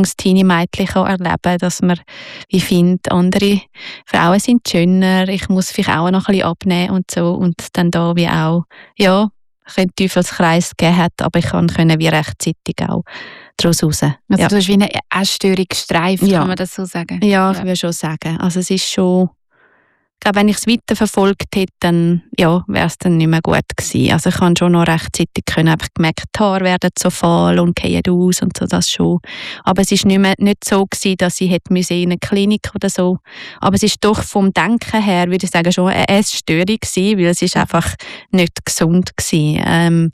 Jungs, Teenie-Mädchen erleben, dass man wie findet, andere Frauen sind schöner, ich muss vielleicht auch noch ein bisschen abnehmen und so und dann da wie auch, ja, ein Teufelskreis gegeben hat, aber ich konnte wie rechtzeitig auch daraus raus. Also du hast wie eine Essstörung gestreift, kann man das so sagen? Ja, ich würde schon sagen. Also es ist schon, ich glaube, wenn ich es weiterverfolgt hätte, dann wäre es dann nicht mehr gut gewesen. Also ich habe schon noch rechtzeitig einfach gemerkt, die Haare werden so fahl und fallen aus und so, das schon. Aber es war nicht so gewesen, dass ich hätte in eine Klinik oder so. Aber es ist doch vom Denken her, würde ich sagen, schon eine Essstörung gewesen, weil es ist einfach nicht gesund gewesen.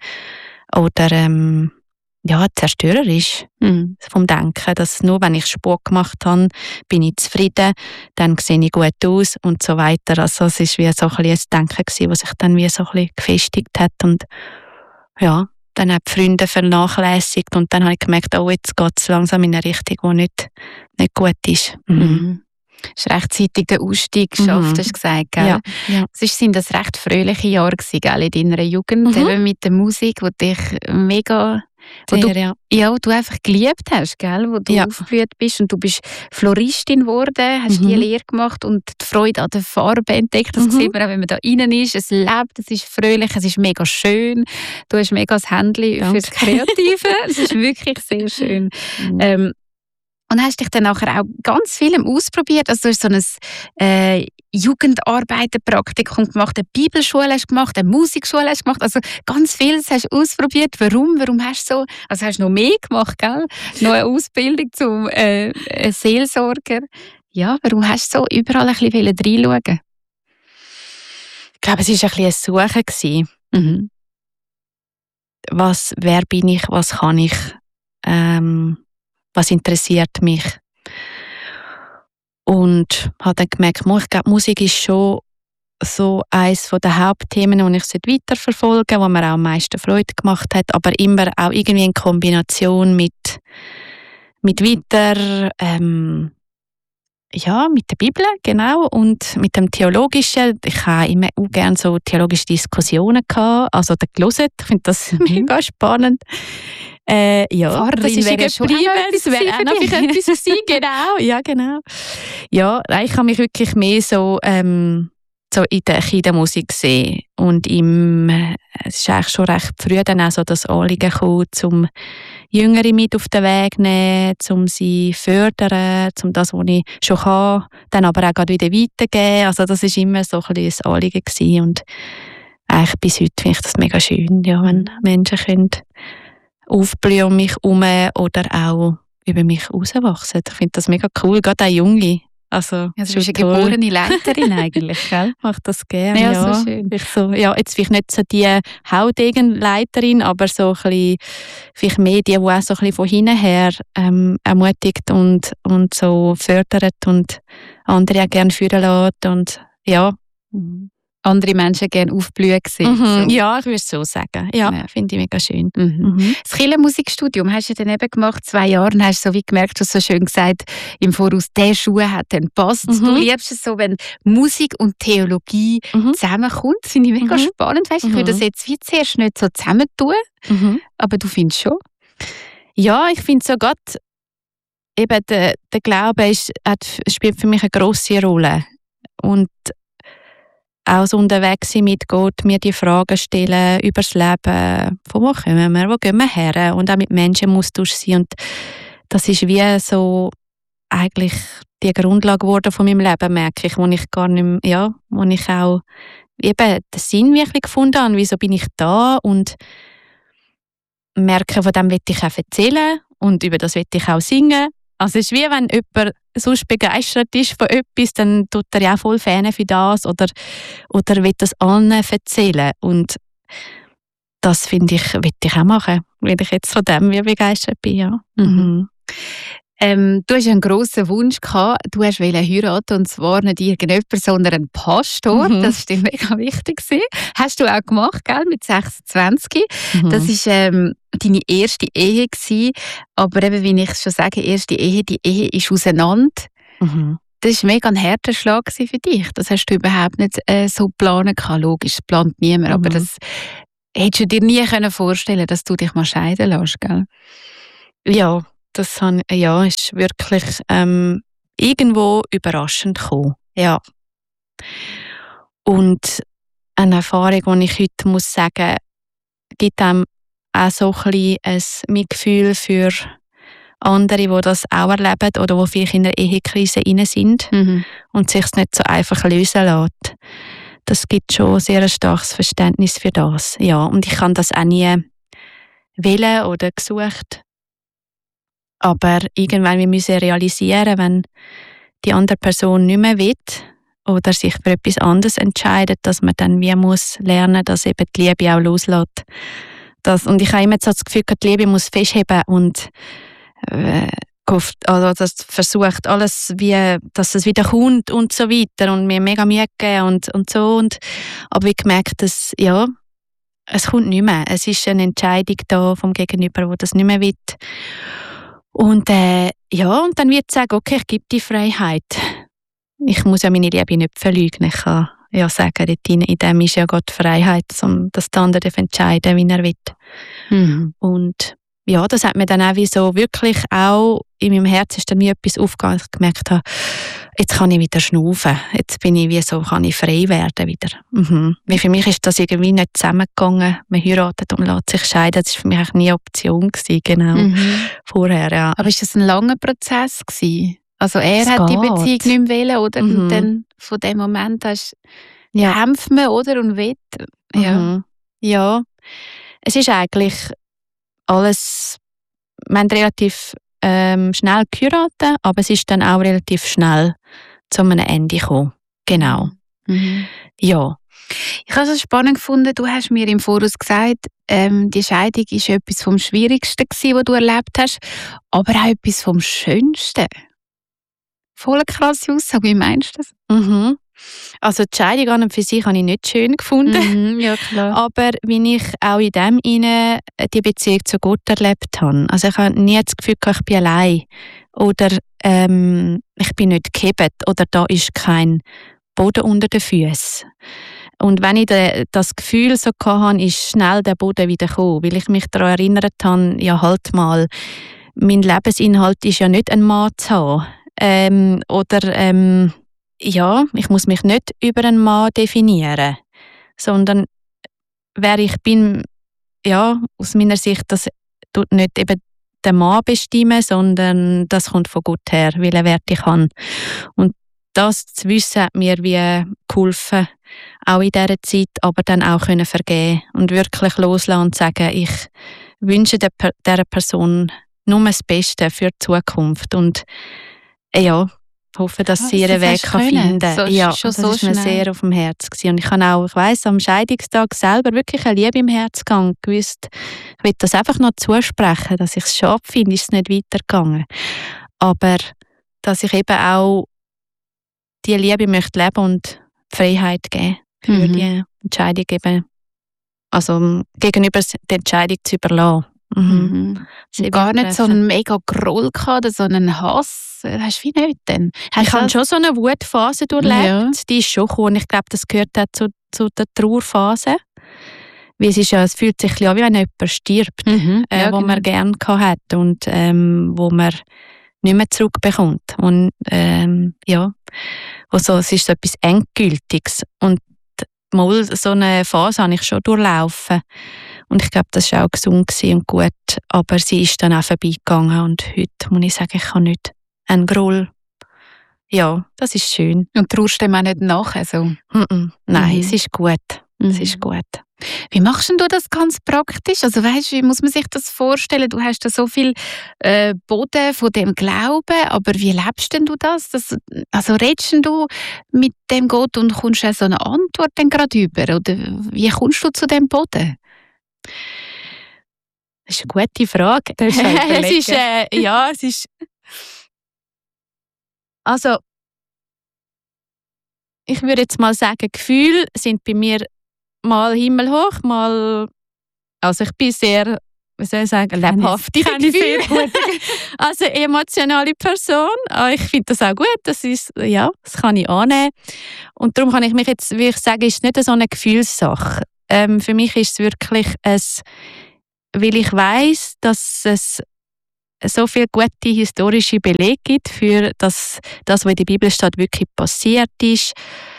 Zerstörerisch vom Denken, dass nur wenn ich Sport gemacht habe, bin ich zufrieden, dann sehe ich gut aus und so weiter. Also es ist wie so ein bisschen ein Denken gewesen, was sich dann wie so ein bisschen gefestigt hat und ja, dann habe ich die Freunde vernachlässigt und dann habe ich gemerkt, oh, jetzt geht es langsam in eine Richtung, die nicht gut ist. Mhm. Du hast rechtzeitig den Ausstieg geschafft, hast du gesagt, gell? Ja. Sonst sind das recht fröhliche Jahre gewesen, gell, in deiner Jugend, eben mit der Musik, die dich mega... Wo du einfach geliebt hast, gell? Wo du aufgeblüht bist und du bist Floristin geworden, hast die Lehre gemacht und die Freude an der Farbe entdeckt. Das sieht man auch, wenn man da rein ist. Es lebt, es ist fröhlich, es ist mega schön. Du hast mega das Händchen fürs Kreative. Es ist wirklich sehr schön. Und hast dich dann nachher auch ganz viel ausprobiert. Also du hast so ein Jugendarbeiterpraktikum gemacht, eine Bibelschule hast gemacht, eine Musikschule hast gemacht. Also ganz vieles hast du ausprobiert. Warum? Warum hast du so? Also hast du noch mehr gemacht, gell? Noch eine Ausbildung zum Seelsorger. Ja, warum hast du so überall ein bisschen reinschauen? Ich glaube, es war ein bisschen ein Suchen. Wer bin ich? Was kann ich? Was interessiert mich? Und habe dann gemerkt, ich glaube, Musik ist schon so eines der Hauptthemen, die ich weiterverfolgen, wo mir auch am meisten Freude gemacht hat, aber immer auch irgendwie in Kombination mit weiter, mit der Bibel, genau, und mit dem Theologischen. Ich habe immer auch gerne so theologische Diskussionen gehabt, also da gelesen. Ich finde das mega spannend. Pfarrerin das ist wäre schon das wäre auch noch etwas gewesen, genau. Ja, genau. Ja, ich habe mich wirklich mehr so in der Kindermusik gesehen. Und es ist eigentlich schon recht früh dann auch so das Anliegen gekommen, um Jüngere mit auf den Weg zu nehmen, um sie zu fördern, um das, was ich schon kann, dann aber auch gerade wieder weiterzugeben. Also das war immer so ein bisschen ein Anliegen gewesen. Und eigentlich bis heute finde ich das mega schön, ja, wenn Menschen können aufblühen um mich herum oder auch über mich herauswachsen. Ich finde das mega cool, gerade auch Junge. Also, du bist eine geborene Leiterin eigentlich, gell? Ich mache das gerne, ja. So schön. Jetzt vielleicht nicht so die Haudegen-Leiterin, aber so ein bisschen, vielleicht mehr die auch so ein bisschen von hinten her ermutigt und so fördert und andere auch gerne führen lässt und ja. Andere Menschen gerne aufblühen sehen. So. Ja, ich würde es so sagen. Ja. Finde ich mega schön. Das Kirchenmusikstudium hast du dann eben gemacht, 2 Jahre, und hast so wie gemerkt, du hast so schön gesagt, im Voraus, der Schuh hat dann passt. Du liebst es so, wenn Musik und Theologie zusammenkommt. Das finde ich mega spannend. Weißt, ich würde das jetzt wie zuerst nicht so zusammentun, aber du findest schon? Ja, ich finde so gerade, eben der Glaube spielt für mich eine grosse Rolle. Und auch so unterwegs sein mit Gott, mir die Fragen stellen über das Leben, von wo kommen wir, wo gehen wir her, und auch mit Menschen im Austausch sein. Und das ist wie so eigentlich die Grundlage geworden von meinem Leben, merke ich, wo ich gar nicht mehr, wo ich auch eben den Sinn wirklich gefunden habe, wieso bin ich da, und merke, von dem will ich auch erzählen und über das will ich auch singen. Also es ist wie wenn jemand sonst begeistert ist von etwas, dann tut er ja auch voll Fan für das oder will das allen erzählen. Und das finde ich, will ich auch machen, weil ich jetzt von dem wie begeistert bin. Ja. Du hast einen grossen Wunsch gehabt, du hast heiraten, und zwar nicht irgendjemand, sondern einen Pastor. Das war dir mega wichtig. Hast du auch gemacht, gell, mit 26. Das war deine erste Ehe gewesen. Aber eben, wie ich schon sage, die Ehe ist auseinander. Das war mega ein harter Schlag für dich. Das hast du überhaupt nicht so planen können. Logisch, das plant niemand. Aber das hättest du dir nie vorstellen können, dass du dich mal scheiden lässt, gell? Ja. das ist wirklich irgendwo überraschend gekommen. Ja. Und eine Erfahrung, die ich heute muss sagen, gibt einem auch so ein bisschen ein Mitgefühl für andere, die das auch erleben oder die vielleicht in einer Ehekrise rein sind und sich es nicht so einfach lösen lässt. Das gibt schon sehr ein starkes Verständnis für das. Ja, und ich kann das auch nie wählen oder gesucht. Aber irgendwann wir müssen realisieren, wenn die andere Person nicht mehr will oder sich für etwas anderes entscheidet, dass man dann wie muss lernen, dass eben die Liebe auch loslässt. Und ich habe immer so das Gefühl, die Liebe muss festheben und also das versucht alles, dass es wieder kommt und so weiter und mir mega Mühe gegeben und so. Aber ich gemerkt, dass es kommt nicht mehr. Es ist eine Entscheidung da vom Gegenüber, wo das nicht mehr will. Und und dann wird sagen, okay, ich gebe die Freiheit. Ich muss ja meine Liebe nicht verleugnen. Ich kann ja sagen, in dem ist ja Gott Freiheit, dass der andere entscheiden, wie er will. Mhm. Und ja, das hat mir dann auch wie so wirklich auch in meinem Herzen ist dann wie etwas aufgegangen, dass ich gemerkt habe, jetzt kann ich wieder schnaufen. Jetzt bin ich wie so, kann ich frei werden wieder. Weil für mich ist das irgendwie nicht zusammengegangen. Man heiratet und lässt sich scheiden. Das war für mich eigentlich nie eine Option gewesen, genau. Vorher, ja. Aber ist das ein langer Prozess gewesen? Also er hat die Beziehung nicht mehr wollen, oder? Und dann von dem Moment kämpft man, oder? Und will. Ja. Ja. Es ist eigentlich alles, wir haben relativ schnell geheiratet, aber es ist dann auch relativ schnell zu einem Ende gekommen. Genau. Ja. Ich habe es spannend gefunden, du hast mir im Voraus gesagt, die Scheidung war etwas vom Schwierigsten gewesen, was du erlebt hast, aber auch etwas vom Schönsten. Voll krasse Aussage, wie meinst du das? Also die Scheidung an und für sich habe ich nicht schön gefunden. Ja, klar. Aber wie ich auch in dem inne die Beziehung zu Gott erlebt habe. Also ich habe nie das Gefühl, ich bin allein oder ich bin nicht gehebt oder da ist kein Boden unter den Füßen. Und wenn ich das Gefühl so hatte, ist schnell der Boden wieder gekommen, weil ich mich daran erinnert habe, ja halt mal, mein Lebensinhalt ist ja nicht ein Mann zu haben. Ich muss mich nicht über einen Mann definieren, sondern wer ich bin, ja, aus meiner Sicht, das tut nicht eben der Mann bestimmen, sondern das kommt von Gott her, welchen Wert ich habe. Und das zu wissen, hat mir wie geholfen, auch in dieser Zeit, aber dann auch können vergeben und wirklich loslassen und sagen, ich wünsche dieser Person nur das Beste für die Zukunft und hoffe, dass sie ihren Weg finden kann. Das ist mir sehr auf dem Herzen gewesen. Und ich habe auch, ich weiss, am Scheidungstag selber wirklich eine Liebe im Herzen gehabt. Gewusst, ich will das einfach noch zusprechen, dass ich es schade finde, ist es nicht weitergegangen. Aber dass ich eben auch die Liebe möchte leben und Freiheit geben für die Entscheidung eben, also gegenüber die Entscheidung zu überlassen. Gar nicht so einen mega Groll gehabt oder so einen Hass. Hast du wie nicht denn? Ich habe schon so eine Wutphase durchlebt. Ja. Die ist schon gekommen. Ich glaube, das gehört auch zu der Trauerphase. Weil es fühlt sich an, wie wenn jemand stirbt, wo man gerne hat und wo man nicht mehr zurückbekommt. Und es ist so etwas Endgültiges. Und mal so eine Phase habe ich schon durchlaufen. Und ich glaube, das war auch gesund und gut. Aber sie ist dann auch vorbeigegangen. Und heute muss ich sagen, ich kann nicht einen Groll. Ja, das ist schön. Und trauerst dem auch nicht nachher so? Nein, es ist gut. Es ist gut. Wie machst du das ganz praktisch? Also weißt, wie muss man sich das vorstellen? Du hast da so viel Boden von dem Glauben, aber wie lebst denn du das? Also redest du mit dem Gott und kommst du so eine Antwort dann gerade über? Oder wie kommst du zu dem Boden? Das ist eine gute Frage. Es ist also ich würde jetzt mal sagen, Gefühle sind bei mir mal himmelhoch, mal, also ich bin sehr, wie soll ich sagen, lebhafte Gefühle. Also emotionale Person. Ich finde das auch gut, das kann ich annehmen. Und darum kann ich mich jetzt, wie ich sage, ist nicht so eine Gefühlssache. Für mich ist es wirklich weil ich weiss, dass es so viele gute historische Belege gibt für das, was in der Bibel steht, wirklich passiert ist.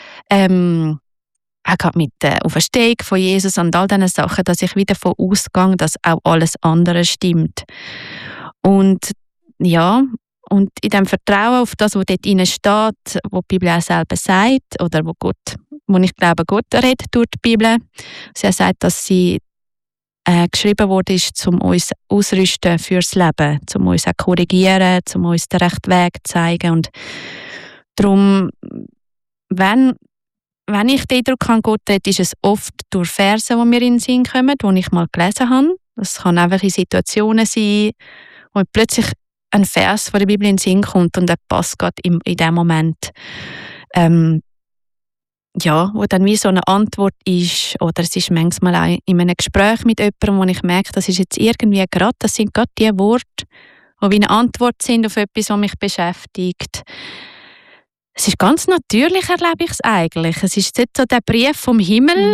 Auch gerade mit der Auferstehung von Jesus und all diesen Sachen, dass ich wieder davon ausgehe, dass auch alles andere stimmt. Und ja, und in dem Vertrauen auf das, was dort drin steht, was die Bibel auch selber sagt, oder wo ich glaube, Gott redet durch die Bibel. Sie sagt, dass sie geschrieben wurde, ist, um uns ausrüsten fürs Leben, um uns auch korrigieren, um uns den rechten Weg zu zeigen. Und darum, wenn ich den Eindruck habe, Gott redet, ist es oft durch Verse, die mir in den Sinn kommen, die ich mal gelesen habe. Das kann einfach in Situationen sein, wo plötzlich ein Vers von der Bibel in den Sinn kommt und der passt gerade in dem Moment. Wo dann wie so eine Antwort ist, oder es ist manchmal auch in einem Gespräch mit jemandem, wo ich merke, das ist jetzt irgendwie gerade, das sind gerade die Worte, die wie eine Antwort sind auf etwas, was mich beschäftigt. Es ist ganz natürlich, erlebe ich es eigentlich. Es ist jetzt so der Brief vom Himmel.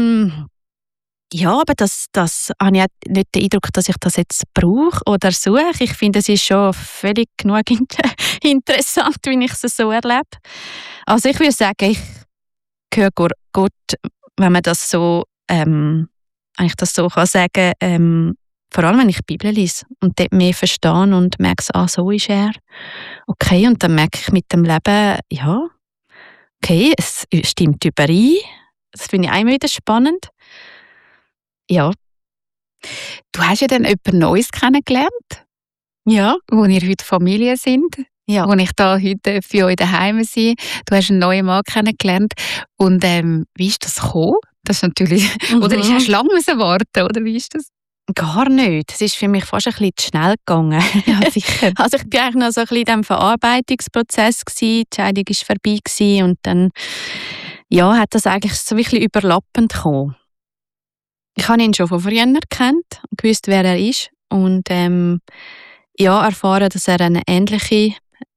Aber das habe ich auch nicht den Eindruck, dass ich das jetzt brauche oder suche. Ich finde, es ist schon völlig genug interessant, wie ich es so erlebe. Also ich würde sagen, ich höre Gott, wenn man das so eigentlich das so kann sagen, vor allem wenn ich die Bibel lese und dort mehr verstehe und merke, so ist er. Okay, und dann merke ich mit dem Leben, ja, okay, es stimmt überein. Das finde ich auch immer wieder spannend. Ja. Du hast ja dann jemand Neues kennengelernt. Ja. Wo ihr heute Familie sind. Ja. Wo ich da heute für euch daheim bin. Du hast einen neuen Mann kennengelernt. Und wie ist das gekommen? Das ist natürlich... Oder hast du lange warten, oder wie ist das? Gar nicht. Es ist für mich fast ein bisschen zu schnell gegangen. Ja, sicher. Also ich war eigentlich noch so ein bisschen in diesem Verarbeitungsprozess gewesen. Die Scheidung war vorbei gewesen und dann hat das eigentlich so ein bisschen überlappend gekommen. Ich habe ihn schon von früher gekannt und gewusst, wer er ist. Und erfahren, dass er eine ähnliche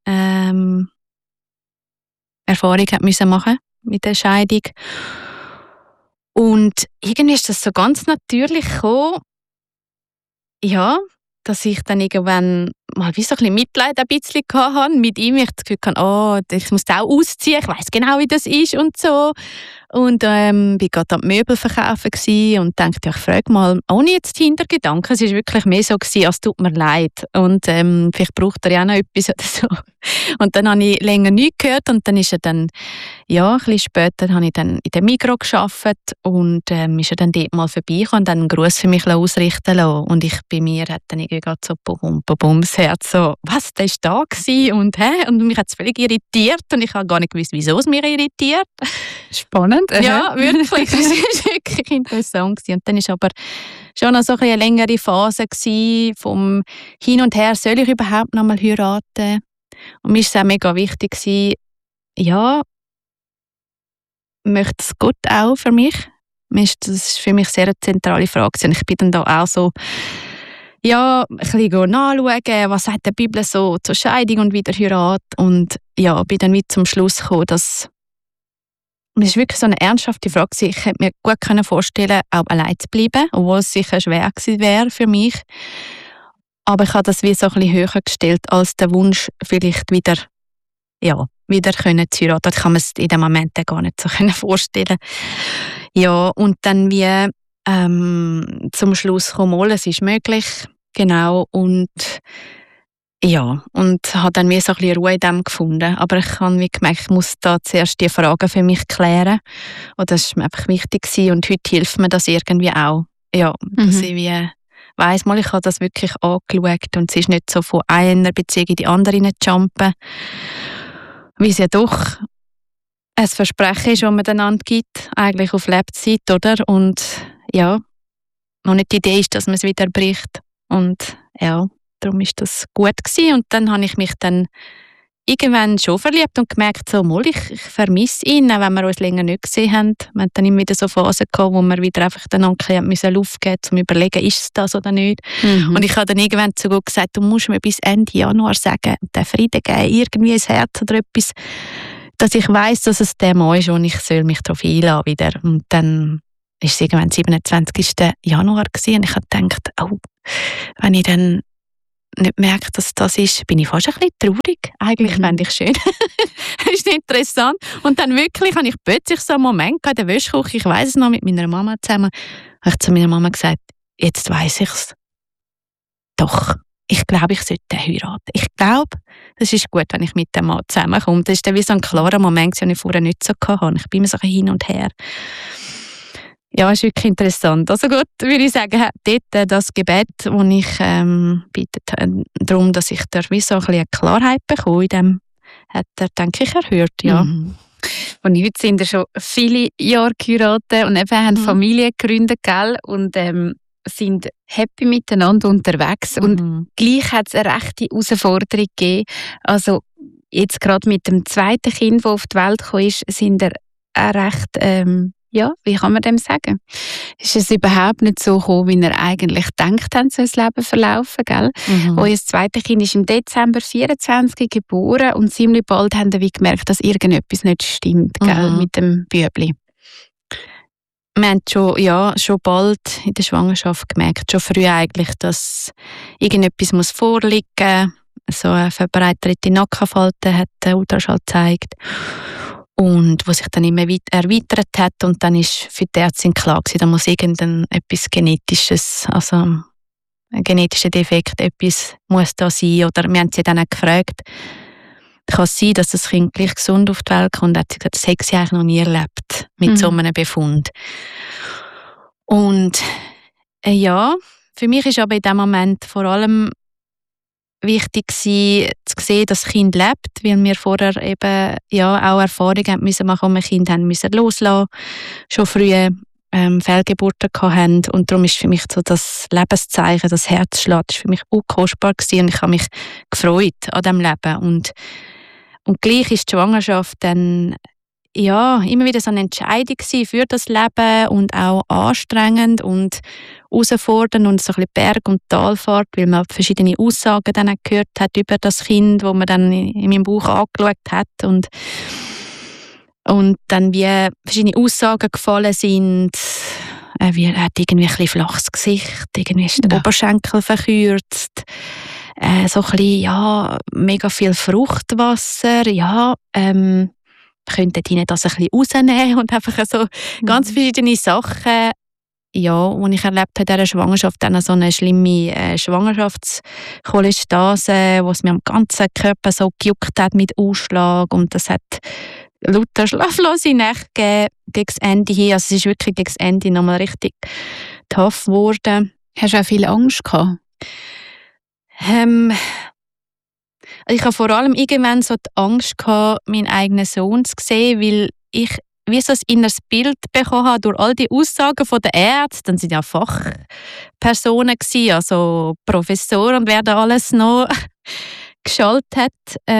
Erfahrung hat müssen machen mit der Scheidung. Und irgendwie ist das so ganz natürlich gekommen, dass ich dann irgendwann mal wie so ein bisschen Mitleid ein bisschen hatte mit ihm. Ich das Gefühl hatte, ich muss auch ausziehen, ich weiss genau, wie das ist und so. Und war gerade am Möbel verkaufen und dachte, ich frage mal, ohne jetzt Hintergedanken, es war wirklich mehr so, es tut mir leid. Und vielleicht braucht er ja auch noch etwas oder so. Und dann habe ich länger nichts gehört und dann ist er dann, ein bisschen später habe ich dann in der Migros gearbeitet und ist er dann dort mal vorbeigekommen und dann einen Gruß für mich ausrichten lassen. Und bei mir hat dann irgendwie gerade so das Herz so, was, der war da gewesen? Und mich hat es völlig irritiert und ich habe gar nicht gewusst, wieso es mich irritiert. Spannend. Ja, wirklich. Das war wirklich interessant. Und dann war aber schon noch so eine längere Phase vom Hin und Her, soll ich überhaupt noch mal heiraten? Und mir war es auch mega wichtig, möchte es Gott auch für mich? Das ist für mich sehr eine zentrale Frage. Und ich bin dann da auch so, ein bisschen nachschauen, was sagt die Bibel so zur Scheidung und Wiederheirat. Und bin dann wieder zum Schluss gekommen, dass es wirklich so eine ernsthafte Frage war. Ich hätte mir gut vorstellen, auch allein zu bleiben, obwohl es sicher schwer gewesen wäre für mich. Aber ich habe das wie so ein bisschen höher gestellt als der Wunsch, vielleicht wieder können zu heiraten. Ich kann mir es in dem Moment gar nicht so vorstellen. Ja, und dann wie zum Schluss kommen, es ist möglich, genau, und habe dann wie so ein bisschen Ruhe in dem gefunden. Aber ich habe wie gemerkt, ich muss da zuerst die Fragen für mich klären. Und das ist mir einfach wichtig gewesen. Und heute hilft mir das irgendwie auch. Ja, dass ich wie weiss, ich habe das wirklich angeschaut und es ist nicht so von einer Beziehung in die andere jumpen, wie es ja doch ein Versprechen ist, das man einander gibt, eigentlich auf Lebzeit, oder? Und noch nicht die Idee ist, dass man es wieder bricht. Und darum ist das gut gewesen. Und dann habe ich mich dann irgendwann schon verliebt und gemerkt, ich vermisse ihn, auch wenn wir uns länger nicht gesehen haben. Wir haben dann immer wieder so Phasen gehabt, wo wir wieder einfach den Anker müssen Luft geben, um zu überlegen, ist es das oder nicht. Und ich habe dann irgendwann zu Gott gesagt, du musst mir bis Ende Januar sagen, den Frieden geben, irgendwie ins Herz oder etwas, dass ich weiss, dass es der Mann ist und ich soll mich darauf einlassen wieder. Und dann war es irgendwann 27. Januar gewesen, und ich habe gedacht, wenn ich dann nicht merke, dass das ist, bin ich fast ein bisschen traurig. Eigentlich fände ich schön. Das ist interessant. Und dann wirklich habe ich plötzlich so einen Moment in der Wäschküche, ich weiss es noch, mit meiner Mama zusammen, habe ich zu meiner Mama gesagt, jetzt weiss ich es. Doch, ich glaube, ich sollte heiraten. Ich glaube, das ist gut, wenn ich mit dem Mann zusammenkomme. Das ist dann wie so ein klarer Moment, den ich vorher nicht so hatte. Ich bin immer so hin und her. Ja, ist wirklich interessant. Also gut, würde ich sagen, dort das Gebet, das ich bitte darum, dass ich da wie so ein bisschen Klarheit bekomme, in dem hat er, denke ich, erhört, ja. Mhm. Und heute sind ja schon viele Jahre geheiratet und eben haben Familie gegründet, gell? Und sind happy miteinander unterwegs. Und gleich hat es eine rechte Herausforderung gegeben. Also jetzt gerade mit dem zweiten Kind, das auf die Welt gekommen ist, sind er auch recht, ja, wie kann man dem sagen? Ist es überhaupt nicht so gekommen, wie er eigentlich gedacht hat, so das Leben verlaufen, gell? Euer zweites Kind ist im Dezember 24 geboren und ziemlich bald haben wir gemerkt, dass irgendetwas nicht stimmt, gell, mit dem Bübli. Wir haben schon bald in der Schwangerschaft gemerkt, schon früh eigentlich, dass irgendetwas vorliegen muss. So eine verbreiterte Nackenfalte hat der Ultraschall gezeigt. Und was sich dann immer erweitert hat. Und dann ist für die Ärztin klar gewesen, da muss etwas Genetisches, also ein genetischer Defekt, etwas muss da sein. Oder wir haben sie dann auch gefragt, kann es sein, dass das Kind gleich gesund auf die Welt kommt? Und hat sie gesagt, das hätte sie eigentlich noch nie erlebt, mit so einem Befund. Und ja, für mich ist aber in dem Moment vor allem wichtig gewesen, zu sehen, dass das Kind lebt, weil wir vorher eben auch Erfahrungen haben müssen machen, und wir Kind haben müssen loslassen, schon früh Fehlgeburten hatten. Und darum ist für mich so das Lebenszeichen, das Herzschlag, das ist für mich unkostbar gewesen, und ich habe mich gefreut an diesem Leben. Und gleich ist die Schwangerschaft dann immer wieder so eine Entscheidung für das Leben und auch anstrengend und herausfordernd und so ein bisschen Berg- und Talfahrt, weil man verschiedene Aussagen dann gehört hat über das Kind, wo man dann in meinem Bauch angeschaut hat und dann wie verschiedene Aussagen gefallen sind. Er hat irgendwie ein bisschen flaches Gesicht, irgendwie ist der Oberschenkel verkürzt, so ein bisschen, mega viel Fruchtwasser, könnten die nicht das ein bisschen rausnehmen und einfach so ganz verschiedene Sachen, die ich erlebt habe in dieser Schwangerschaft, dann so eine schlimme Schwangerschaftscholestase, wo es mir am ganzen Körper so gejuckt hat mit Ausschlag, und das hat lauter schlaflose Nächte gegeben, gegen das Ende hin. Also es ist wirklich gegen das Ende nochmal richtig tough geworden. Hast du auch viel Angst gehabt? Ich habe vor allem irgendwann so die Angst gehabt, meinen eigenen Sohn zu sehen, weil ich wie so ein inneres Bild bekommen habe durch all die Aussagen der Ärzte. Dann sind ja Fachpersonen gewesen, also Professoren und wer da alles noch geschaltet hat.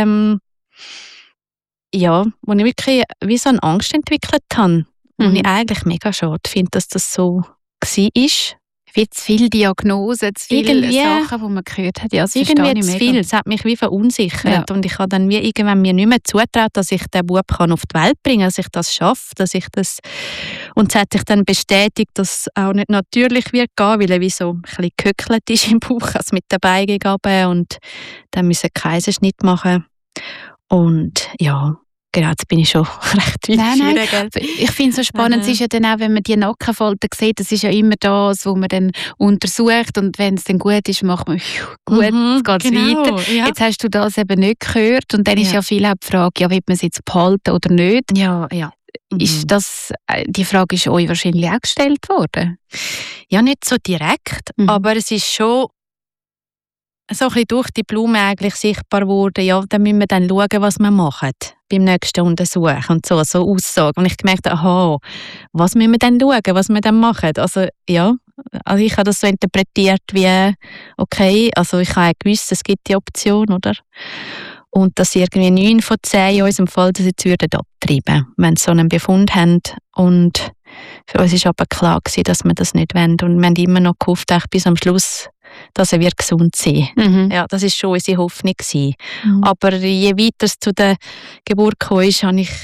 Wo ich wirklich wie so eine Angst entwickelt habe. Und ich eigentlich mega schade finde, dass das so war. Wie zu viele Diagnosen, zu viele Sachen, die man gehört hat. Ja, das irgendwie zu viel. Es hat mich wie verunsichert. Ja. Und ich habe dann wie irgendwann mir nicht mehr zutraut, dass ich den Bub auf die Welt bringen kann, dass ich das schaffe, dass ich das... Und es hat sich dann bestätigt, dass es auch nicht natürlich wird gehen, weil er wie so ein bisschen gehöckelt ist im Bauch, also mit den Beinen gegeben, und dann müssen einen Kaiserschnitt machen. Und ja... Genau, jetzt bin ich schon recht weit. Nein. Ich finde es so spannend, es ist ja dann auch, wenn man die Nackenfalten sieht, das ist ja immer das, was man dann untersucht, und wenn es dann gut ist, macht man gut, jetzt geht es weiter. Ja. Jetzt hast du das eben nicht gehört, und dann ist ja viel auch die Frage, will man es jetzt behalten oder nicht? Ja. Ist die Frage ist euch wahrscheinlich auch gestellt worden? Ja, nicht so direkt, aber es ist schon so ein bisschen durch die Blume eigentlich sichtbar geworden. Ja, dann müssen wir dann schauen, was wir machen beim nächsten Untersuch und so Aussagen. Und ich gemerkt, was müssen wir dann schauen, was wir dann machen? Also ich habe das so interpretiert wie, okay, also ich habe gewusst, es gibt die Option, oder? Und dass irgendwie 9 von 10 in unserem Fall das jetzt würden abtreiben, wenn sie so einen Befund haben. Und für uns war aber klar gewesen, dass wir das nicht wollen. Und wir haben immer noch gehofft, bis am Schluss, dass er wird gesund sein. Ja, das war schon unsere Hoffnung gewesen. Aber je weiter es zu der Geburt kam, habe ich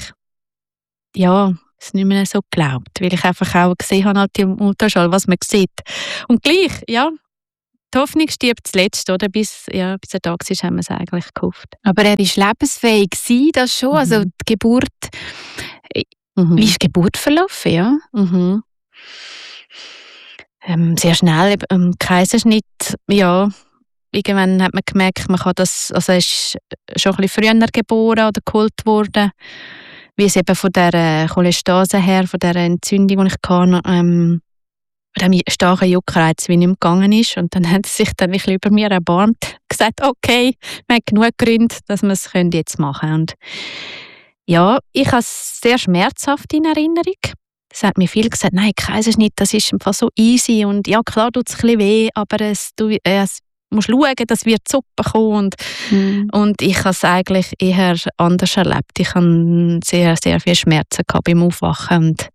es nicht mehr so geglaubt, weil ich einfach auch gesehen habe, halt im Ultraschall, was man sieht. Und gleich, die Hoffnung stirbt zuletzt, oder? Bis der Tag ist, haben wir es eigentlich gehofft. Aber er war lebensfähig gewesen, das schon. Also die Geburt, wie ist die Geburt verlaufen, ja? Sehr schnell, Kaiserschnitt, ja. Irgendwann hat man gemerkt, man kann das, also er ist schon ein bisschen früher geboren oder geholt worden, wie es eben von der Cholestase her, von der Entzündung, die ich hatte, dem starken Juckreiz wie nicht mehr gegangen ist. Und dann hat sie sich dann ein bisschen über mir erbarmt, gesagt, okay, wir haben genug Gründe, dass wir es jetzt machen können. Und ja, ich habe es sehr schmerzhaft in Erinnerung. Es hat mir viel gesagt, nein, Kaiserschnitt, das ist einfach so easy und ja, klar tut es ein bisschen weh, aber es musst schauen, dass wir die Suppe kommen. Und ich habe es eigentlich eher anders erlebt. Ich hatte sehr, sehr viel Schmerzen beim Aufwachen und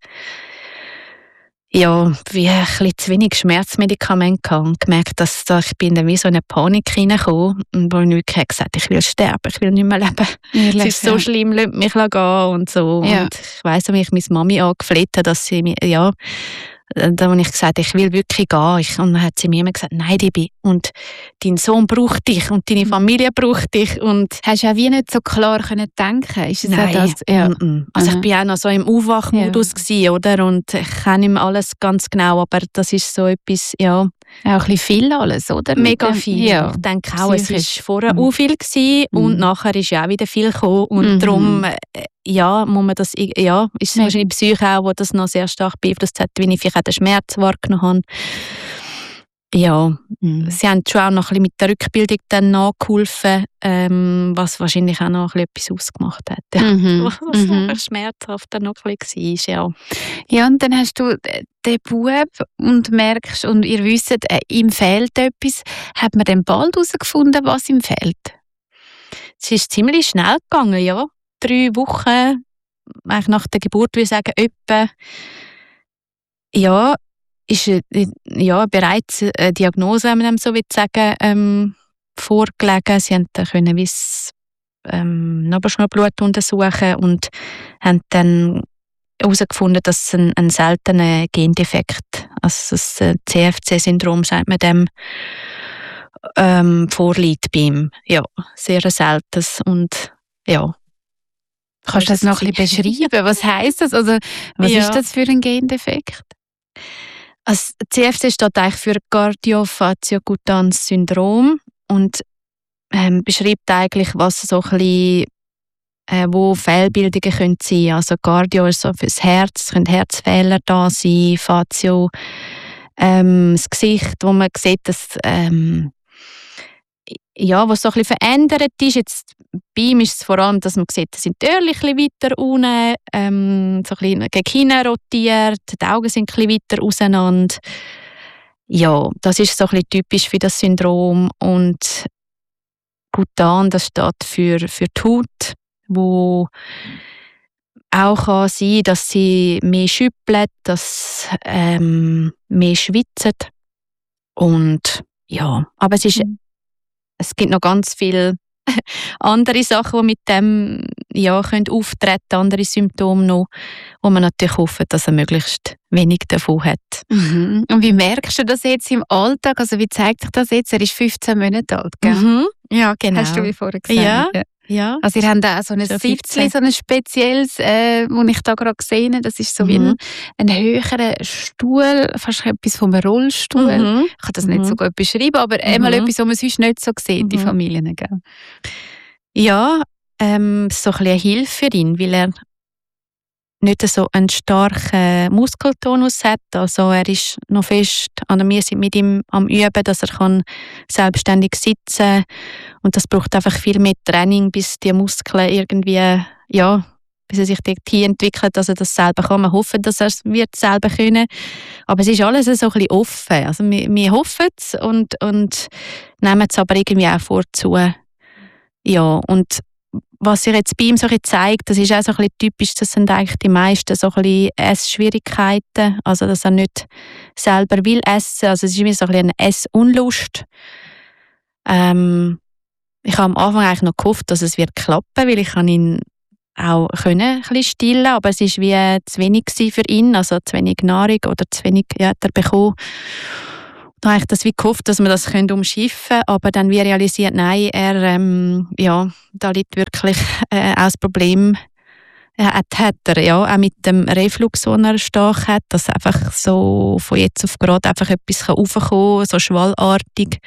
ja, wie ein bisschen zu wenig Schmerzmedikamente gehabt und gemerkt, dass ich bin dann wie so in eine Panik hineingekommen und wo ich wirklich gesagt habe, ich will sterben, ich will nicht mehr leben. Es ist so schlimm, lasst mich gehen und so. Ja. Und ich weiss, wie ich meine Mami angefleht habe, dass sie mir, ja, da habe ich gesagt, ich will wirklich gehen. Und dann hat sie mir immer gesagt, nein, Debbie, und dein Sohn braucht dich und deine Familie braucht dich. Und hast du auch wie nicht so klar können denken? Ist es nein, das? Ja. Also ich war auch noch so im Aufwachmodus gewesen, oder? Und ich kenne nicht mehr alles ganz genau, aber das ist so etwas, ja. Auch ein bisschen viel alles, oder? Mega viel. Ja. Ich denke auch, es war vorher auch viel gewesen, und nachher ist ja auch wieder viel gekommen. Und darum, ja, muss man das, ja, ist es wahrscheinlich die Psyche auch, die das noch sehr stark beeinflusst hat, wie ich vielleicht auch den Schmerz wahrgenommen habe. Ja, sie haben schon auch noch ein bisschen mit der Rückbildung dann nachgeholfen, was wahrscheinlich auch noch ein bisschen etwas ausgemacht hat. Ja. Was schmerzhaft dann noch ein bisschen war, ja. Ja, und dann hast du den Bub und merkst, und ihr wisst, ihm fehlt etwas. Hat man dann bald herausgefunden, was ihm fehlt? Es ist ziemlich schnell gegangen, ja. 3 Wochen eigentlich nach der Geburt, würde ich sagen, etwa. Ja, ist bereits eine Diagnose, wenn man so sagen, vorgelegen. Sie können Nabelschnurblut untersuchen und haben dann herausgefunden, dass es ein seltener Gendefekt, also das CFC-Syndrom, sagt man dem, vorliegt bei ihm. Ja, sehr seltenes und ja. Kannst du das noch ein bisschen beschreiben? Was heisst das? Also, was ist das für ein Gendefekt? Also, CFC steht eigentlich für Cardiovaskulars Syndrom und beschreibt eigentlich, was so ein bisschen, wo Fehlbildungen können sein. Also Cardio ist so fürs Herz, es können Herzfehler da sein, Fatio, das Gesicht, wo man sieht, dass was so ein bisschen verändert ist. Jetzt bei ihm ist es vor allem, dass man sieht, dass sind die Öhrchen ein bisschen weiter unten, so ein bisschen gegen hinten rotiert, die Augen sind ein bisschen weiter auseinander. Ja, das ist so ein bisschen typisch für das Syndrom. Und Kutan, das steht für die Haut, wo auch kann sein, dass sie mehr schüppelt, dass mehr schwitzt. Und ja, aber es gibt noch ganz viele andere Sachen, die mit dem können auftreten, andere Symptome noch, wo man natürlich hofft, dass er möglichst wenig davon hat. Und wie merkst du das jetzt im Alltag? Also wie zeigt sich das jetzt? Er ist 15 Monate alt, gell? Ja, genau. Hast du wie vorher gesagt? Ja. Also ihr habt auch so ein Sitzchen, so ein spezielles, das ich da gerade gesehen habe. Das ist so wie ein höherer Stuhl, fast etwas vom Rollstuhl. Ich kann das nicht so gut beschreiben, aber einmal etwas, was man sonst nicht so sieht, die Familien. Gell? Ja, so ein bisschen eine Hilfe für ihn, weil er nicht so einen starken Muskeltonus hat. Also er ist noch fest, wir sind mit ihm am Üben, dass er selbstständig sitzen kann. Und das braucht einfach viel mehr Training, bis die Muskeln irgendwie, bis er sich dorthin entwickelt, dass er das selber kann. Wir hoffen, dass er es wird selber können. Aber es ist alles so ein bisschen offen. Also wir hoffen es und nehmen es aber irgendwie auch vorzu. Ja, und was sich jetzt bei ihm so ein bisschen zeigt, das ist auch so ein bisschen typisch, das sind eigentlich die meisten so ein bisschen Essschwierigkeiten, also dass er nicht selber will essen, also es ist immer so ein bisschen eine Essunlust. Ich habe am Anfang eigentlich noch gehofft, dass es wird klappen, weil ich kann ihn auch ein bisschen stillen, aber es ist wie zu wenig für ihn, also zu wenig Nahrung oder zu wenig hat er bekommen. Da habe ich das wie gehofft, dass wir das umschiffen können, aber dann wie realisiert, nein, da liegt wirklich auch das Problem, hat er, ja, auch mit dem Reflux, den er stark hat, dass einfach so von jetzt auf gerade einfach etwas raufkommen kann, so schwallartig.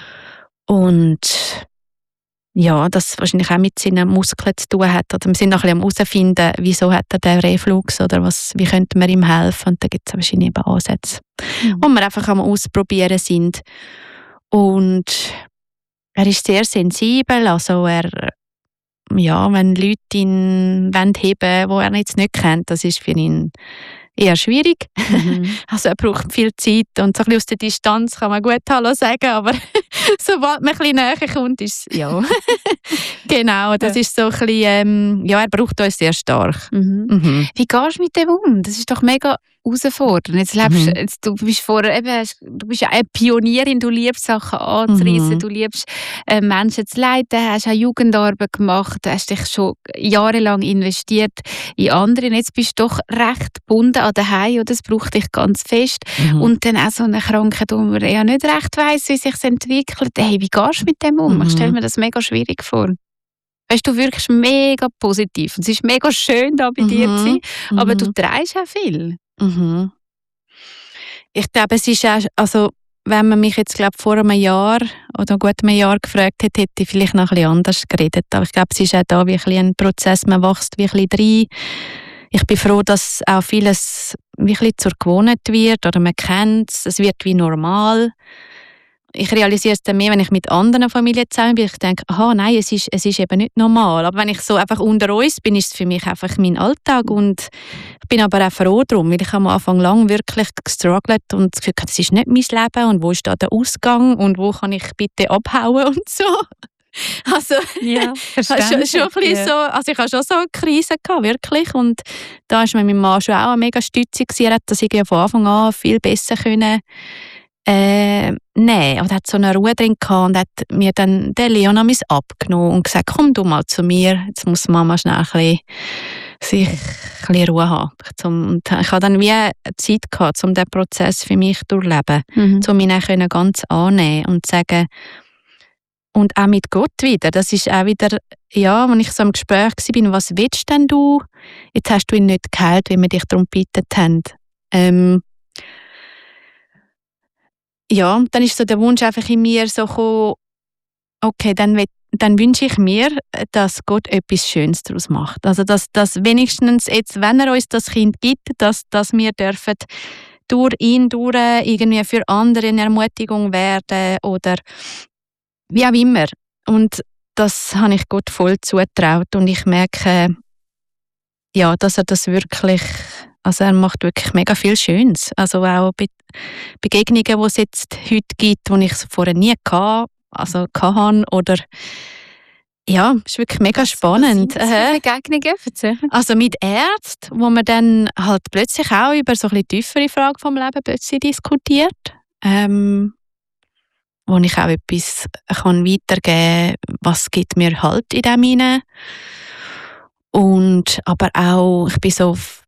Und ja, das wahrscheinlich auch mit seinen Muskeln zu tun hat. Oder wir sind noch ein bisschen am herausfinden, wieso hat er den Reflux oder wie könnte man ihm helfen. Und da gibt es wahrscheinlich eben Ansätze, wo wir einfach am Ausprobieren sind. Und er ist sehr sensibel, also wenn Leute ihn heben wollen, die er jetzt nicht kennt, das ist für ihn eher schwierig. Also er braucht viel Zeit und so ein bisschen aus der Distanz kann man gut Hallo sagen, aber sobald man ein bisschen näher kommt, ist es, ja. Genau, das ist so ein bisschen, er braucht uns sehr stark. Wie gehst du mit dem um? Das ist doch mega herausfordernd. Du bist ja eine Pionierin, du liebst Sachen anzureissen, du liebst Menschen zu leiten, hast auch Jugendarbeit gemacht, hast dich schon jahrelang investiert in andere und jetzt bist du doch recht gebunden an daheim und das braucht dich ganz fest. Und dann auch so eine Krankheit, wo man ja nicht recht weiss, wie sich es entwickelt. Hey, wie gehst du mit dem um? Ich stelle mir das mega schwierig vor. Weißt du, wirkst mega positiv. Es ist mega schön, da bei dir zu sein, aber du trägst auch viel. Ich glaube, es ist auch, also wenn man mich jetzt vor einem Jahr oder gut einem Jahr gefragt hätte, hätte ich vielleicht noch ein bisschen anders geredet. Aber ich glaube, es ist auch da wie ein bisschen ein Prozess, man wächst wie ein bisschen rein. Ich bin froh, dass auch vieles wie ein bisschen zur Gewohnheit wird oder man kennt es wird wie normal. Ich realisiere es dann mehr, wenn ich mit anderen Familien zusammen bin. Ich denke, nein, es ist eben nicht normal. Aber wenn ich so einfach unter uns bin, ist es für mich einfach mein Alltag. Und ich bin aber auch froh darum, weil ich am Anfang lang wirklich gestruggelt und das Gefühl hatte, das ist nicht mein Leben und wo ist da der Ausgang und wo kann ich bitte abhauen und so. Also, ja, schon ein bisschen so, also ich hatte schon so eine Krise gehabt, wirklich. Und da war mein Mann schon auch eine mega Stütze gewesen. Er hat das irgendwie von Anfang an viel besser können nein, und hat so eine Ruhe drin gehabt und hat mir dann den Leon abgenommen und gesagt, komm du mal zu mir, jetzt muss Mama schnell ein bisschen Ruhe haben. Und ich hatte dann wie Zeit gehabt, um diesen Prozess für mich zu durchleben, um ihn dann ganz annehmen und sagen, und auch mit Gott wieder, das ist auch wieder, ja, wenn ich so im Gespräch war, was willst denn du? Jetzt hast du ihn nicht geheilt, wie wir dich darum gebeten haben. Ja, dann ist so der Wunsch einfach in mir so gekommen, okay, dann wünsche ich mir, dass Gott etwas Schönes daraus macht. Also, dass wenigstens jetzt, wenn er uns das Kind gibt, dass wir dürfen durch ihn irgendwie für andere eine Ermutigung werden oder wie auch immer. Und das habe ich Gott voll zugetraut und ich merke, ja, dass er das wirklich, also er macht wirklich mega viel Schönes. Also auch Begegnungen, die es jetzt heute gibt, die ich vorher nie hatte, oder ja, es ist wirklich mega spannend. Was sind Begegnungen? Erzähl. Also mit Ärzten, wo man dann halt plötzlich auch über so ein bisschen tiefere Fragen vom Leben plötzlich diskutiert. Wo ich auch etwas kann weitergeben kann, was gibt mir Halt in dem hinein. Und aber auch, ich bin so auf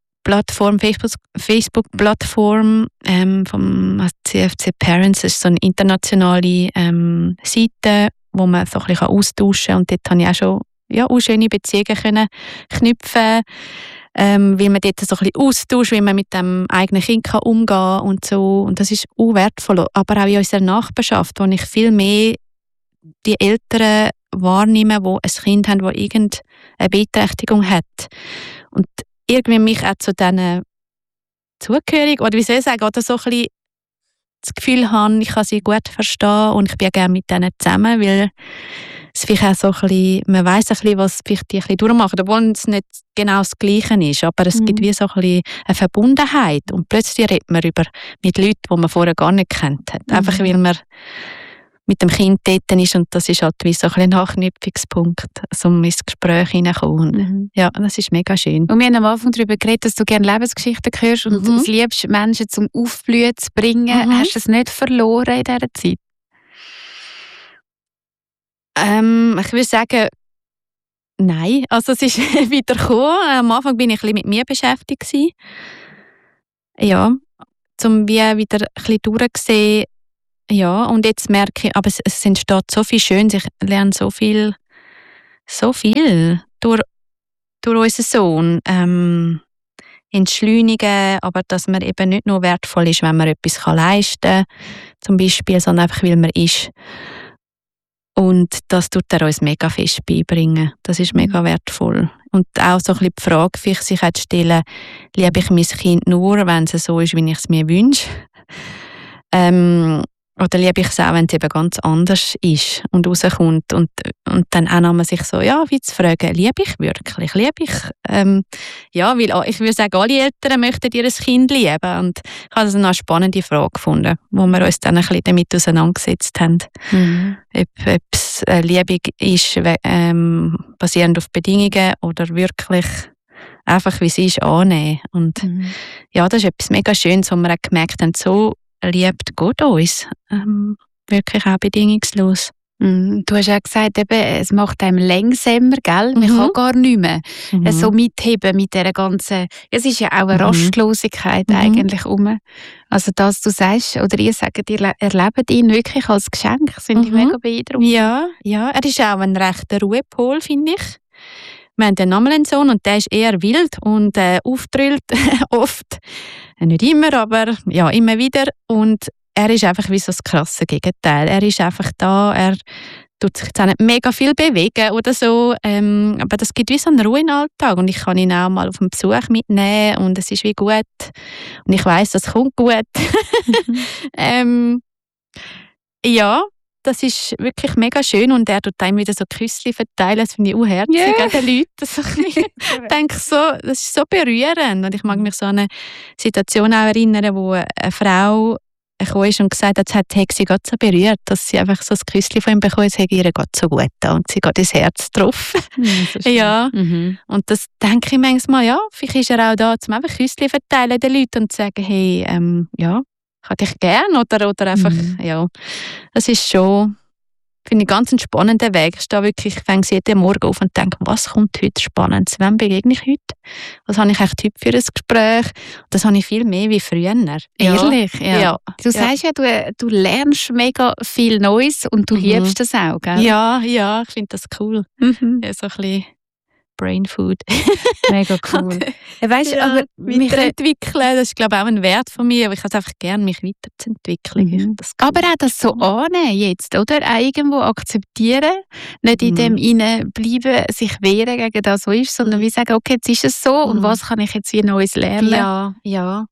Facebook-Plattform vom CFC Parents, das ist so eine internationale Seite, wo man so ein bisschen austauschen kann. Und dort habe ich auch schon auch schöne Beziehungen können knüpfen, weil man dort so ein bisschen austauscht, wie man mit dem eigenen Kind umgehen kann und so. Und das ist auch wertvoll. Aber auch in unserer Nachbarschaft, wo ich viel mehr die Eltern wahrnehme, die ein Kind haben, das irgendeine Beeinträchtigung hat. Und irgendwie mich auch zu diesen zugehörig, oder wie soll ich sagen, oder so ein bisschen das Gefühl habe, ich kann sie gut verstehen und ich bin gerne mit denen zusammen, weil es vielleicht auch so ein bisschen, man weiss ein bisschen, was vielleicht die ein bisschen durchmachen, obwohl es nicht genau das Gleiche ist, aber es gibt wie so ein bisschen eine Verbundenheit und plötzlich redet man mit Leuten, die man vorher gar nicht kennt hat. Einfach weil man mit dem Kind dort ist und das ist halt wie so ein Anknüpfungspunkt, um ins Gespräch hineinzukommen. Ja, das ist mega schön. Und wir haben am Anfang darüber geredet, dass du gerne Lebensgeschichten hörst und es liebst, Menschen zum Aufblühen zu bringen. Hast du es nicht verloren in dieser Zeit? Ich würde sagen, nein. Also es ist wieder gekommen. Am Anfang bin ich ein bisschen mit mir beschäftigt gewesen. Ja, um wieder ein bisschen durchzusehen, ja, und jetzt merke ich, aber es entsteht so viel Schönes, ich lerne so viel durch unseren Sohn. Entschleunigen, aber dass man eben nicht nur wertvoll ist, wenn man etwas leisten kann, zum Beispiel, sondern einfach, weil man ist. Und das tut er uns mega fest beibringen. Das ist mega wertvoll. Und auch so ein bisschen die Frage für sich zu stellen, liebe ich mein Kind nur, wenn es so ist, wie ich es mir wünsche? Oder liebe ich es auch, wenn es eben ganz anders ist und rauskommt und dann auch nochmal sich so, ja, wie zu fragen, liebe ich wirklich? Liebe ich, ja, weil ich würde sagen, alle Eltern möchten ihr Kind lieben und ich habe das eine spannende Frage gefunden, wo wir uns dann ein bisschen damit auseinandergesetzt haben. Ob es Liebe ist, basierend auf Bedingungen oder wirklich einfach, wie sie ist, annehmen. Und ja, das ist etwas mega Schönes, wo wir auch gemerkt haben, so liebt Gott uns. Wirklich auch bedingungslos. Du hast ja gesagt, eben, es macht einem langsamer, gell? Man kann gar nicht mehr so mitheben mit dieser ganzen... Es ist ja auch eine Rastlosigkeit eigentlich Also das, du sagst, oder ihr sagt, ihr erlebt ihn wirklich als Geschenk. Das finde ich mega beeindruckend. Ja, er ist auch ein rechter Ruhepol, finde ich. Wir haben nochmal einen Sohn und der ist eher wild und auftrüllt oft. Nicht immer, aber ja, immer wieder. Und er ist einfach wie so das krasse Gegenteil. Er ist einfach da, er tut sich zwar nicht mega viel bewegen oder so, aber das gibt wie so eine Ruhe im Alltag. Und ich kann ihn auch mal auf einen Besuch mitnehmen und es ist wie gut. Und ich weiss, das kommt gut. Ja, das ist wirklich mega schön und er tut einem wieder so Küssli verteilen, das finde ich auch herzig an den Leuten. So, ich denke so, das ist so berührend und ich mag mich so an eine Situation auch erinnern, wo eine Frau gekommen ist und gesagt hat, sie Gott so berührt, dass sie einfach so ein Küssli von ihm bekommen, es hat ihr Gott so gut da und sie geht ins Herz drauf. Ja, und das denke ich manchmal, ja, vielleicht ist er auch da, um einfach Küssli verteilen den Leuten und zu sagen, hey, ja, kann ich gerne oder einfach, ja, das ist schon, finde ich, ganz einen spannenden Weg. Ich stehe wirklich, ich fange jeden Morgen auf und denke, was kommt heute Spannendes? Wem begegne ich heute? Was habe ich echt heute für ein Gespräch? Das habe ich viel mehr wie früher. Ehrlich? Ja. Du sagst ja, du lernst mega viel Neues und du liebst das auch, gell? Ja, ich finde das cool. Ja, so ein bisschen Brain Food. Mega cool. Weißt, ja, aber weiterentwickeln, das ist, glaube ich, auch ein Wert von mir, aber ich habe es einfach gerne, mich weiterzuentwickeln. Aber auch das so annehmen jetzt, oder? Auch irgendwo akzeptieren, nicht in dem bleiben, sich wehren gegen das, so ist, sondern wie sagen, okay, jetzt ist es so und was kann ich jetzt wie Neues lernen? Ja.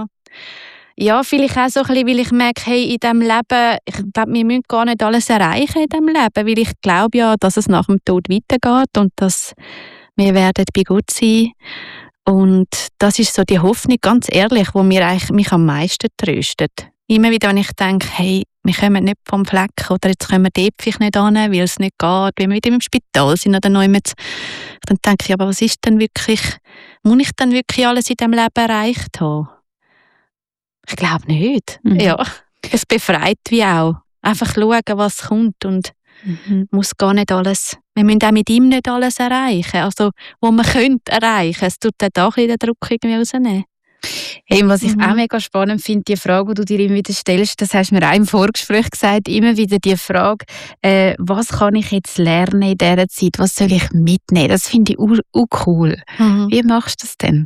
Ja, vielleicht auch so ein bisschen, weil ich merke, hey, in diesem Leben, ich glaube, wir müssen gar nicht alles erreichen in diesem Leben, weil ich glaube ja, dass es nach dem Tod weitergeht und dass wir werden bei Gott sein. Und das ist so die Hoffnung, ganz ehrlich, die mich am meisten tröstet. Immer wieder, wenn ich denke, hey, wir kommen nicht vom Fleck oder jetzt können wir dort vielleicht nicht hin, weil es nicht geht, weil wir wieder im Spital sind oder noch immer. Dann denke ich, aber was ist denn wirklich, muss ich dann wirklich alles in diesem Leben erreicht haben? Ich glaube nicht. Ja. Es befreit wie auch. Einfach schauen, was kommt und muss gar nicht alles. Wir müssen auch mit ihm nicht alles erreichen. Also, wo man könnte erreichen. Es tut dann auch den Druck irgendwie rausnehmen. Hey, was ich auch mega spannend finde, die Frage, die du dir immer wieder stellst, das hast du mir auch im Vorgespräch gesagt, immer wieder die Frage, was kann ich jetzt lernen in dieser Zeit? Was soll ich mitnehmen? Das finde ich auch cool. Wie machst du das denn?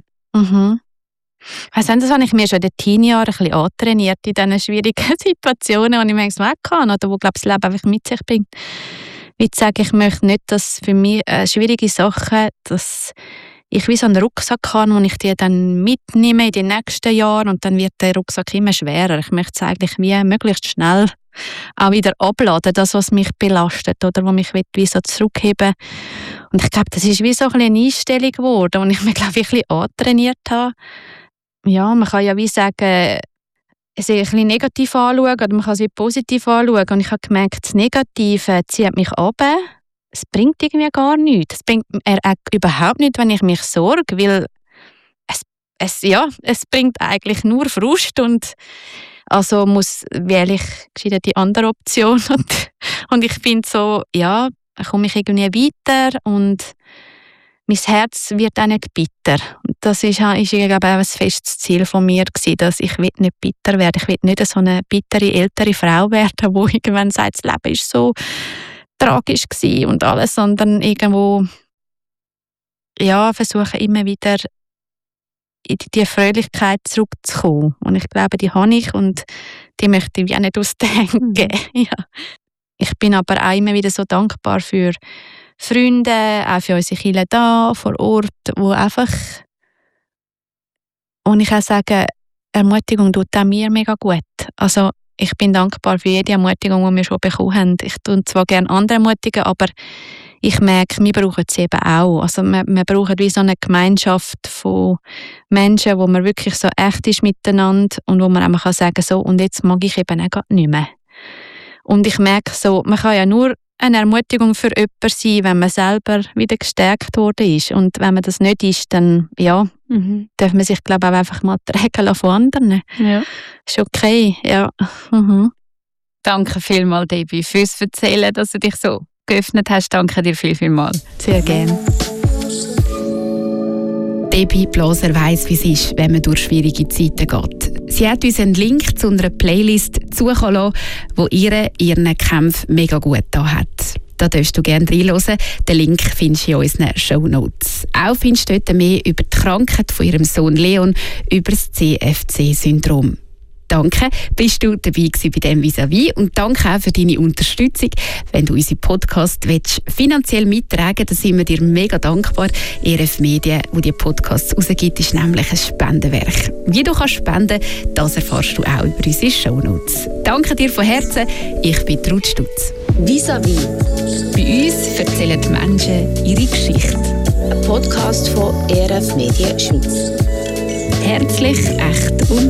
Also das habe ich mir schon in den Teenie-Jahren ein bisschen antrainiert, in diesen schwierigen Situationen, die ich manchmal auch kann, oder wo, glaube ich, das Leben einfach mit sich bringt. Wie zu sagen, ich möchte nicht, dass für mich schwierige Sachen, dass ich wie so einen Rucksack habe, wo ich die dann mitnehme in die nächsten Jahre und dann wird der Rucksack immer schwerer. Ich möchte es eigentlich wie möglichst schnell auch wieder abladen, das, was mich belastet oder was mich wie so zurückheben. Und ich glaube, das ist wie so ein bisschen eine Einstellung geworden, die ich mir, glaube ich, ein bisschen antrainiert habe. Ja, man kann ja wie sagen, es ein bisschen negativ anschauen oder man kann es positiv anschauen. Und ich habe gemerkt, das Negative zieht mich runter. Es bringt irgendwie gar nichts. Es bringt überhaupt nichts, wenn ich mich sorge, weil es bringt eigentlich nur Frust und also wähle ich gescheiter die andere Option. Und ich finde so, ja, komme ich irgendwie weiter und mein Herz wird auch nicht bitter. Das ist glaube ich, auch ein festes Ziel von mir gewesen, dass ich nicht bitter werde. Ich will nicht so eine bittere, ältere Frau werden, die irgendwann sagt, das Leben ist so tragisch gewesen und alles, sondern irgendwo versuchen immer wieder in die Fröhlichkeit zurückzukommen. Und ich glaube, die habe ich und die möchte ich auch nicht ausdenken. Ja. Ich bin aber auch immer wieder so dankbar für Freunde, auch für unsere Kirche da vor Ort, wo einfach, und ich auch sage, Ermutigung tut auch mir mega gut. Also ich bin dankbar für jede Ermutigung, die wir schon bekommen haben. Ich tue zwar gerne andere ermutigen, aber ich merke, wir brauchen sie eben auch. Also wir brauchen wie so eine Gemeinschaft von Menschen, wo man wirklich so echt ist miteinander und wo man einfach sagen kann, so, und jetzt mag ich eben auch nicht mehr. Und ich merke so, man kann ja nur eine Ermutigung für jemanden sein, wenn man selber wieder gestärkt worden ist. Und wenn man das nicht ist, dann darf man sich, glaube ich, auch einfach mal tragen lassen von anderen. Ja. Ist okay, ja. Danke vielmals, Debbie, fürs Erzählen, dass du dich so geöffnet hast. Danke dir vielmals. Sehr gerne. Debbie Blaser weiss, wie es ist, wenn man durch schwierige Zeiten geht. Sie hat uns einen Link zu einer Playlist zukommen lassen, die ihren Kämpfen mega gut getan hat. Da darfst du gerne reinhören. Den Link findest du in unseren Shownotes. Auch findest du dort mehr über die Krankheit von ihrem Sohn Leon, über das CFC-Syndrom. Danke, bist du dabei gewesen bei diesem Vis-à-vis und danke auch für deine Unterstützung. Wenn du unseren Podcast finanziell mittragen willst, dann sind wir dir mega dankbar. ERF Medien, die Podcasts rausgibt, ist nämlich ein Spendenwerk. Wie du kannst spenden, das erfährst du auch über unsere Shownotes. Danke dir von Herzen, ich bin Ruth Stutz. Vis-à-vis. Bei uns erzählen die Menschen ihre Geschichte. Ein Podcast von ERF Medien Schweiz. Herzlich, echt und